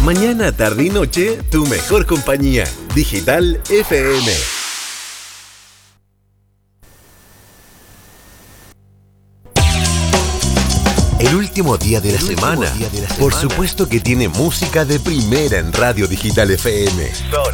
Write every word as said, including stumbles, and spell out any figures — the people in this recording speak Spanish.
Mañana, tarde y noche, tu mejor compañía. Digital F M. El último día de la semana. Por supuesto que tiene música de primera en Radio Digital F M. Solo